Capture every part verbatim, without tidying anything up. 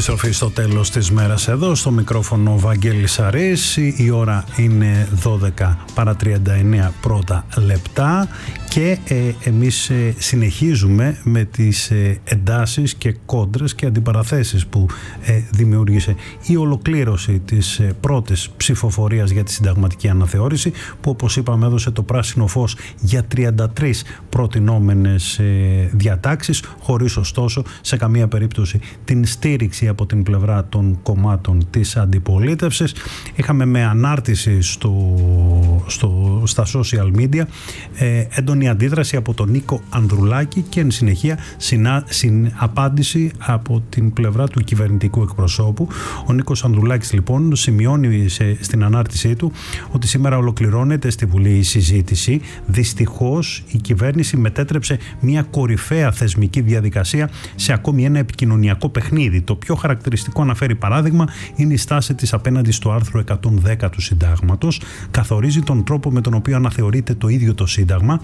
Επιστροφή στο τέλος της μέρας εδώ, στο μικρόφωνο Βαγγέλης Αρής. Η ώρα είναι δώδεκα παρά τριάντα εννέα πρώτα λεπτά και ε, εμείς ε, συνεχίζουμε με τις ε, εντάσεις και κόντρες και αντιπαραθέσεις που ε, δημιούργησε η ολοκλήρωση της ε, πρώτης ψηφοφορίας για τη συνταγματική αναθεώρηση, που όπως είπαμε έδωσε το πράσινο φως για τριάντα τρεις προτινόμενες ε, διατάξεις, χωρίς ωστόσο σε καμία περίπτωση την στήριξη από την πλευρά των κομμάτων της αντιπολίτευσης. Είχαμε με ανάρτηση στο, στο, στα social media ε, έντονη αντίδραση από τον Νίκο Ανδρουλάκη και εν συνεχεία συνα, συν, απάντηση από την πλευρά του κυβερνητικού εκπροσώπου. Ο Νίκος Ανδρουλάκης λοιπόν σημειώνει σε, στην ανάρτησή του ότι σήμερα ολοκληρώνεται στη Βουλή η συζήτηση. Δυστυχώς η κυβέρνηση μετέτρεψε μια κορυφαία θεσμική διαδικασία σε ακόμη ένα επικοινωνιακό παιχνίδι. Το πιο χαρακτηριστικό, αναφέρει παράδειγμα, είναι η στάση της απέναντι στο άρθρο εκατόν δέκα του Συντάγματος. Καθορίζει τον τρόπο με τον οποίο αναθεωρείται το ίδιο το Σύνταγμα.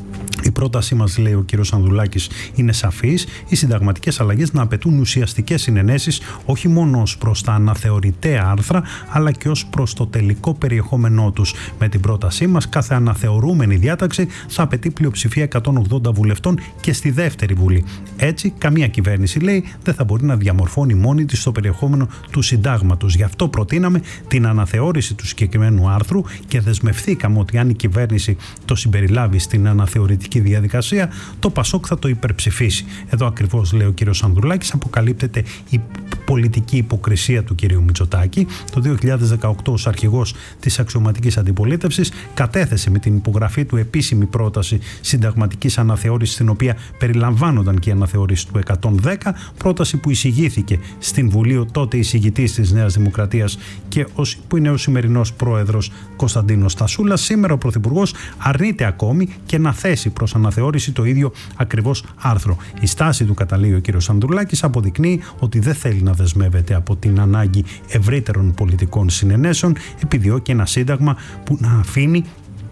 Η πρότασή μας, λέει ο κύριος Ανδρουλάκης, είναι σαφής. Οι συνταγματικές αλλαγές να απαιτούν ουσιαστικές συνενέσεις όχι μόνο ως προς τα αναθεωρητέα άρθρα, αλλά και ως προς το τελικό περιεχόμενό τους. Με την πρότασή μας, κάθε αναθεωρούμενη διάταξη θα απαιτεί πλειοψηφία εκατόν ογδόντα βουλευτών και στη δεύτερη Βουλή. Έτσι, καμία κυβέρνηση, λέει, δεν θα μπορεί να διαμορφώνει μόνη της το περιεχόμενο του Συντάγματος. Γι' αυτό προτείναμε την αναθεώρηση του συγκεκριμένου άρθρου και δεσμευθήκαμε ότι αν η κυβέρνηση το συμπεριλάβει στην αναθεωρητική διαδικασία, το Πασόκ θα το υπερψηφίσει. Εδώ ακριβώς, λέει ο κύριος Ανδρουλάκης, αποκαλύπτεται η πολιτική υποκρισία του κυρίου Μητσοτάκη. Το δύο χιλιάδες δεκαοκτώ, ως αρχηγός της αξιωματικής αντιπολίτευσης, κατέθεσε με την υπογραφή του επίσημη πρόταση συνταγματικής αναθεώρησης, στην οποία περιλαμβάνονταν και η αναθεώρηση του εκατόν δέκα, πρόταση που εισηγήθηκε στην Βουλή ο τότε εισηγητής της Νέας Δημοκρατίας και ως, που είναι ο σημερινός πρόεδρος Κωνσταντίνος Στασούλας. Σήμερα ο Πρωθυπουργός αρνείται ακόμη και να θέσει προς αναθεώρηση το ίδιο ακριβώς άρθρο. Η στάση του, καταλήγει ο κύριος Ανδρουλάκης, αποδεικνύει ότι δεν θέλει να δεσμεύεται από την ανάγκη ευρύτερων πολιτικών συνενέσεων, επιδιώκει ένα σύνταγμα που να αφήνει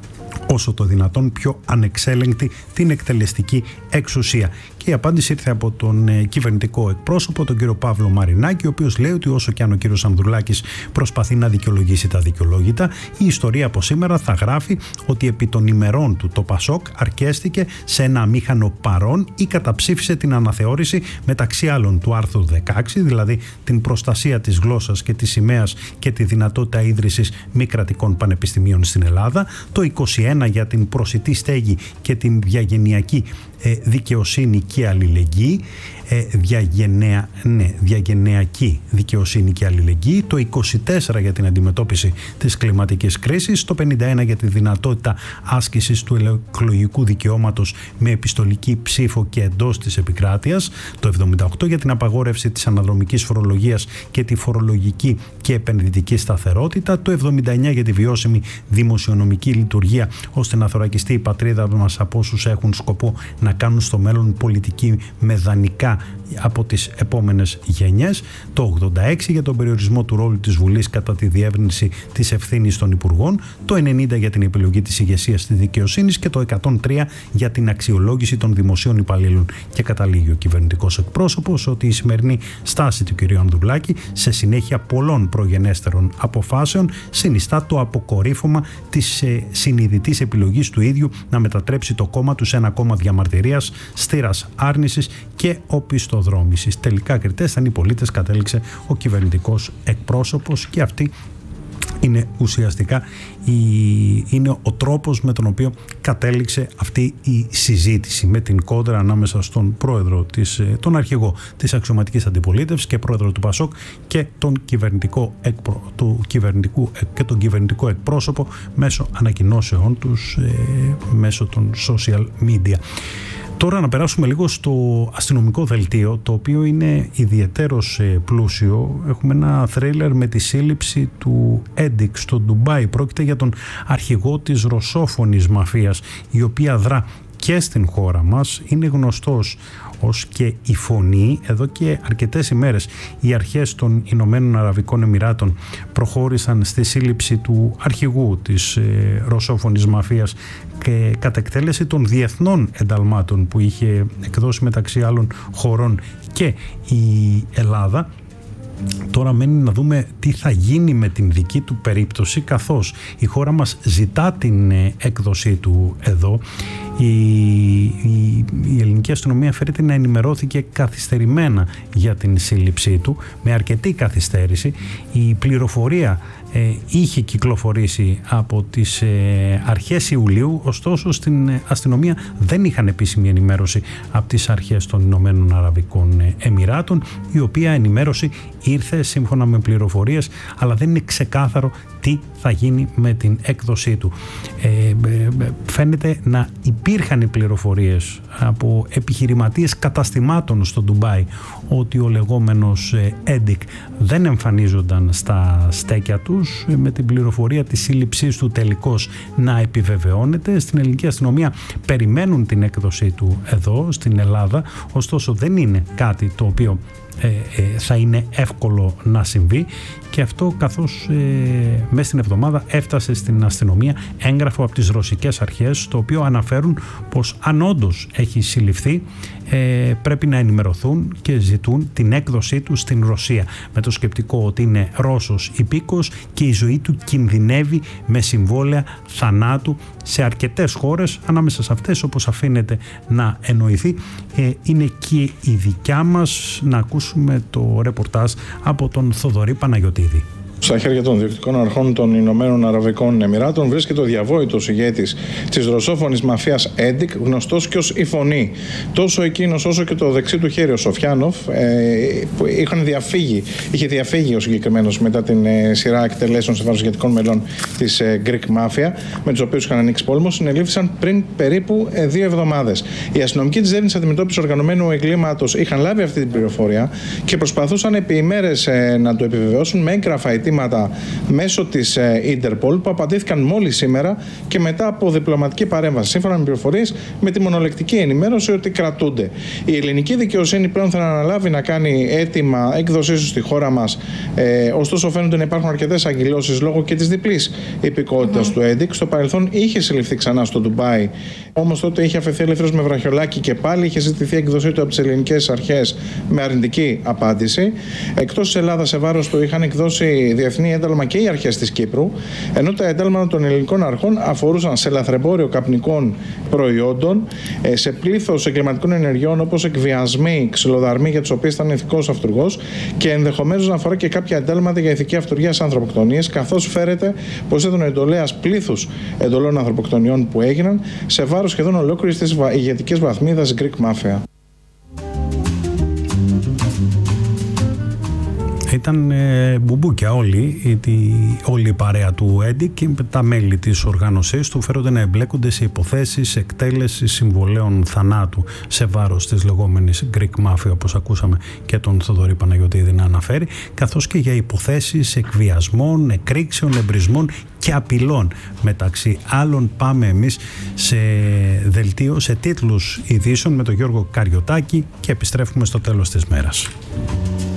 όσο το δυνατόν πιο ανεξέλεγκτη την εκτελεστική εξουσία. Και η απάντηση ήρθε από τον ε, κυβερνητικό εκπρόσωπο, τον κύριο Παύλο Μαρινάκη, ο οποίος λέει ότι όσο και αν ο κύριος Ανδρουλάκης προσπαθεί να δικαιολογήσει τα δικαιολόγητα, η ιστορία από σήμερα θα γράφει ότι επί των ημερών του το Πασόκ αρκέστηκε σε ένα αμήχανο παρόν ή καταψήφισε την αναθεώρηση μεταξύ άλλων του άρθρου δεκαέξι, δηλαδή την προστασία της γλώσσας και της σημαίας και τη δυνατότητα ίδρυσης μη κρατικών πανεπιστημίων στην Ελλάδα, το είκοσι ένα για την προσιτή στέγη και την διαγενειακή ε, δικαιοσύνη και αλληλεγγύη, ε, διαγενεα, ναι, διαγενειακή δικαιοσύνη και αλληλεγγύη, το είκοσι τέσσερα για την αντιμετώπιση της κλιματικής κρίσης, το πενήντα ένα για τη δυνατότητα άσκησης του εκλογικού δικαιώματος με επιστολική ψήφο και εντός της επικράτειας, το εβδομήντα οκτώ για την απαγόρευση της αναδρομικής φορολογίας και τη φορολογική και επενδυτική σταθερότητα, το εβδομήντα εννέα για τη βιώσιμη δημοσιονομική λειτουργία ώστε να θωρακιστεί η πατρίδα μας από όσους έχουν σκοπό να κάνουν στο μέλλον πολιτική με δανεικά από τις επόμενες γενιές, το ογδόντα έξι για τον περιορισμό του ρόλου της Βουλής κατά τη διεύρυνση της ευθύνης των Υπουργών, το ενενήντα για την επιλογή της ηγεσίας της δικαιοσύνης και το εκατόν τρία για την αξιολόγηση των δημοσίων υπαλλήλων. Και καταλήγει ο κυβερνητικός εκπρόσωπος ότι η σημερινή στάση του κ. Ανδρουλάκη, σε συνέχεια πολλών προγενέστερων αποφάσεων, συνιστά το αποκορύφωμα της ε, συνειδητής επιλογής του ίδιου να μετατρέψει το κόμμα του σε ένα κόμμα διαμαρτυρίας, στήρας άρνησης και οπισθοδρόμησης. Τελικά κριτές ήταν οι πολίτες, κατέληξε ο κυβερνητικός εκπρόσωπος, και αυτή είναι ουσιαστικά η, είναι ο τρόπος με τον οποίο κατέληξε αυτή η συζήτηση, με την κόντρα ανάμεσα στον πρόεδρο της, τον αρχηγό της αξιωματικής αντιπολίτευσης και πρόεδρο του Πασόκ και τον κυβερνητικό, εκπρο, του κυβερνητικού, και τον κυβερνητικό εκπρόσωπο μέσω ανακοινώσεών τους, ε, μέσω των social media. Τώρα να περάσουμε λίγο στο αστυνομικό δελτίο, το οποίο είναι ιδιαιτέρως πλούσιο. Έχουμε ένα θρίλερ με τη σύλληψη του Έντικ στο Ντουμπάι. Πρόκειται για τον αρχηγό της ρωσόφωνης μαφίας, η οποία δρά και στην χώρα μας. Είναι γνωστός ως και η φωνή. Εδώ και αρκετές ημέρες οι αρχές των Ηνωμένων Αραβικών Εμιράτων προχώρησαν στη σύλληψη του αρχηγού της ε, ρωσόφωνης μαφίας και κατ' εκτέλεση των διεθνών ενταλμάτων που είχε εκδώσει μεταξύ άλλων χωρών και η Ελλάδα. Τώρα μένει να δούμε τι θα γίνει με την δική του περίπτωση, καθώς η χώρα μας ζητά την έκδοσή του εδώ. Η, η, η ελληνική αστυνομία φέρεται να ενημερώθηκε καθυστερημένα για την σύλληψή του, με αρκετή καθυστέρηση. Η πληροφορία ε, είχε κυκλοφορήσει από τις ε, αρχές Ιουλίου, ωστόσο στην αστυνομία δεν είχαν επίσημη ενημέρωση από τις αρχές των Ηνωμένων Αραβικών Εμιράτων, η οποία ενημέρωση ήρθε σύμφωνα με πληροφορίες, αλλά δεν είναι ξεκάθαρο τι θα γίνει με την έκδοσή του. Ε, φαίνεται να υπήρχαν οι πληροφορίες από επιχειρηματίες καταστημάτων στο Ντουμπάι ότι ο λεγόμενος Έντικ δεν εμφανίζονταν στα στέκια τους, με την πληροφορία της σύλληψής του τελικώς να επιβεβαιώνεται. Στην ελληνική αστυνομία περιμένουν την έκδοσή του εδώ στην Ελλάδα, ωστόσο δεν είναι κάτι το οποίο Ε, ε, θα είναι εύκολο να συμβεί, και αυτό καθώς ε, μέσα στην εβδομάδα έφτασε στην αστυνομία έγγραφο από τις ρωσικές αρχές, το οποίο αναφέρουν πως αν όντως έχει συλληφθεί ε, πρέπει να ενημερωθούν και ζητούν την έκδοσή του στην Ρωσία, με το σκεπτικό ότι είναι Ρώσος υπήκοος και η ζωή του κινδυνεύει με συμβόλαια θανάτου σε αρκετές χώρες, ανάμεσα σε αυτές, όπως αφήνεται να εννοηθεί, ε, είναι και η δικιά μας. Να ακούσουμε το ρεπορτάζ από τον Θοδωρή Παναγιωτίδη. Στα χέρια των διοικητικών αρχών των Ηνωμένων Αραβικών Εμιράτων βρίσκεται ο διαβόητος ηγέτης της ρωσόφωνης μαφίας Έντικ, γνωστός και ως η Φωνή. Τόσο εκείνος όσο και το δεξί του χέρι, ο Σοφιάνοφ, ε, που είχαν διαφύγει, είχε διαφύγει ο συγκεκριμένος μετά την ε, σειρά εκτελέσεων σε βάρος ηγετικών μελών της ε, Greek Mafia, με τους οποίους είχαν ανοίξει πόλεμο, συνελήφθησαν πριν περίπου ε, δύο εβδομάδες. Οι αστυνομικοί της Διεύθυνσης Αντιμετώπισης Οργανωμένου Εγκλήματος είχαν λάβει αυτή την πληροφορία και προσπαθούσαν επί ημέρες ε, να το επιβεβαιώσουν με έγγραφα μέσω της Interpol, που απαντήθηκαν μόλις σήμερα και μετά από διπλωματική παρέμβαση, σύμφωνα με πληροφορίες, με τη μονολεκτική ενημέρωση ότι κρατούνται. Η ελληνική δικαιοσύνη πλέον θα αναλάβει να κάνει αίτημα έκδοσής του στη χώρα μας, ε, ωστόσο φαίνονται να υπάρχουν αρκετές αγκυλώσεις λόγω και της διπλής υπηκότητας mm-hmm. του Έντικ. Στο παρελθόν είχε συλληφθεί ξανά στο Ντουμπάι, όμως τότε είχε αφαιθεί ελεύθερος με βραχιολάκι και πάλι είχε ζητηθεί έκδοσή του από τις ελληνικές αρχές με αρνητική απάντηση. Εκτός της Ελλάδας, σε βάρος του είχαν εκδώσει διεθνή ένταλμα και οι αρχές της Κύπρου, ενώ τα ένταλμα των ελληνικών αρχών αφορούσαν σε λαθρεμπόριο καπνικών προϊόντων, σε πλήθος εγκληματικών ενεργειών όπως εκβιασμοί, ξυλοδαρμοί για τους οποίους ήταν ηθικός αυτουργός, και ενδεχομένως να αφορά και κάποια εντάλματα για ηθική αυτουργία σε ανθρωποκτονίες, καθώς φέρεται πως ήταν ο εντολέας πλήθους εντολών ανθρωποκτονιών που έγιναν σε βάρος σχεδόν ολόκληρης της ηγετικής βαθμίδας Greek Mafia. Ήταν ε, μπουμπούκια όλοι, η, όλη η παρέα του Έντικ, και τα μέλη της οργάνωσής του φέρονται να εμπλέκονται σε υποθέσεις εκτέλεσης συμβολέων θανάτου σε βάρος της λεγόμενης Greek Mafia, όπως ακούσαμε και τον Θοδωρή Παναγιωτίδη να αναφέρει, καθώς και για υποθέσεις εκβιασμών, εκρήξεων, εμπρισμών και απειλών. Μεταξύ άλλων, πάμε εμείς σε δελτίο, σε τίτλους ειδήσεων με τον Γιώργο Καριωτάκη, και επιστρέφουμε στο τέλος της μέρας.